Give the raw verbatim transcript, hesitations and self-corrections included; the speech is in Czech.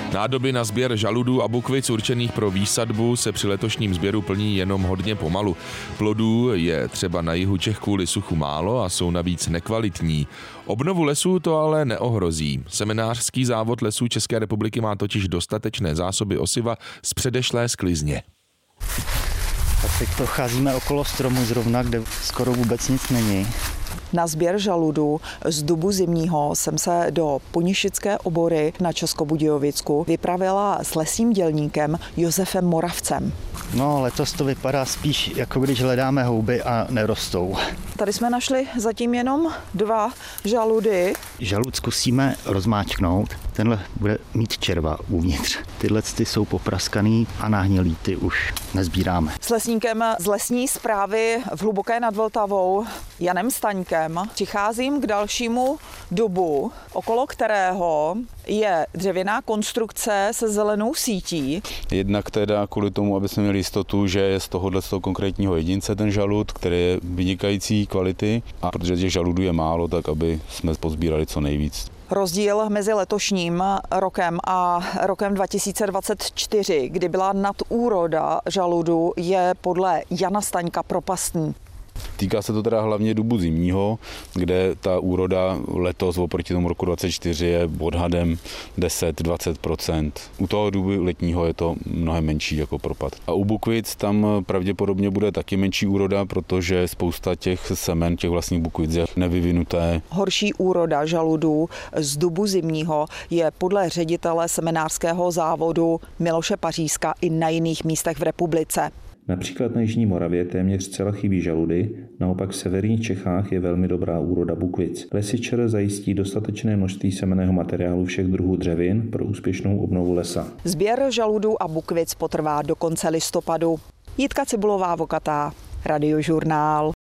Nádoby na sběr žaludů a bukvic určených pro výsadbu se při letošním sběru plní jenom hodně pomalu. Plodů je třeba na jihu Čech kvůli suchu málo a jsou navíc nekvalitní. Obnovu lesů to ale neohrozí. Seminářský závod lesů České republiky má totiž dostatečné zásoby osiva z předešlé sklizně. Tak teď procházíme okolo stromu zrovna, kde skoro vůbec nic není. Na sběr žaludů z dubu zimního jsem se do Ponišické obory na Českobudějovicku vypravila s lesním dělníkem Josefem Moravcem. No, letos to vypadá spíš, jako když hledáme houby a nerostou. Tady jsme našli zatím jenom dva žaludy. Žalud zkusíme rozmáčknout. Tenhle bude mít červa uvnitř. Tyhle ty jsou popraskaný a nahnilý, ty už nezbíráme. S lesníkem z lesní správy v Hluboké nad Vltavou Janem Staňkem přicházím k dalšímu dubu, okolo kterého je dřevěná konstrukce se zelenou sítí. Jednak teda kvůli tomu, aby jsme měli jistotu, že je z tohohle z toho konkrétního jedince ten žalud, který je vynikající kvality, a protože těch žaludů je málo, tak aby jsme pozbírali co nejvíc. Rozdíl mezi letošním rokem a rokem dva tisíce dvacet čtyři, kdy byla nadúroda žaludu, je podle Jana Staňka propastní. Týká se to teda hlavně dubu zimního, kde ta úroda letos oproti tomu roku dvacet čtyři je odhadem deset až dvacet procent. U toho dubu letního je to mnohem menší jako propad. A u bukvic tam pravděpodobně bude taky menší úroda, protože spousta těch semen, těch vlastních bukvic je nevyvinuté. Horší úroda žaludů z dubu zimního je podle ředitele seminářského závodu Miloše Pařízka i na jiných místech v republice. Například na jižní Moravě téměř zcela chybí žaludy, naopak v severních Čechách je velmi dobrá úroda bukvic. Lesy ČR zajistí dostatečné množství semenného materiálu všech druhů dřevin pro úspěšnou obnovu lesa. Sběr žaludů a bukvic potrvá do konce listopadu. Jitka Cibulová Vokatá, Radiožurnál.